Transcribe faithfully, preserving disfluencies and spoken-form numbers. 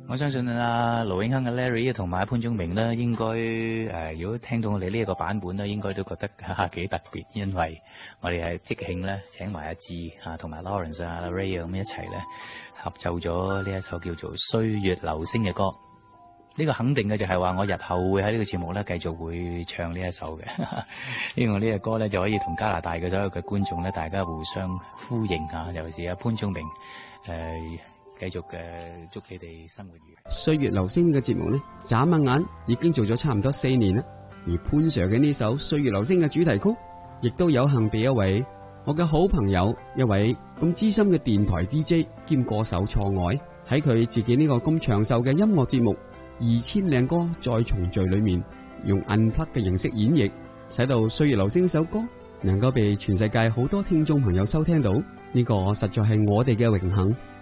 我相信啊，盧永亨嘅 Larry 同埋潘宗明咧，應該誒、呃，如果聽到我哋呢一個版本咧，應該都覺得嚇幾特別，因為我哋係即興咧請埋阿志啊，同埋 Lawrence 啊、Ray 咁一齊咧合奏咗呢一首叫做《歲月留聲》嘅歌。呢、這個肯定嘅就係話，我日後會喺呢個節目咧繼續會唱呢一首嘅。希望呢個歌咧就可以同加拿大嘅所有嘅觀眾咧，大家互相呼應啊，尤其是阿潘宗明誒。呃繼續嘅祝你哋生活愉快。 歲月留聲嘅節目呢，眨下眼已經做咗差唔多四年啦。而潘 Sir 嘅呢首《歲月留聲》嘅主題曲，亦都有幸被一位我嘅好朋友，一位咁資深嘅電台 D J 兼歌手錯愛，喺佢自己呢個咁長壽嘅音樂節目《二千靚歌再重聚》裏面，用 unplug 嘅形式演繹，使到《歲月留聲》首歌能夠被全世界好多聽眾朋友收聽到。呢、這個實在係我哋嘅榮幸。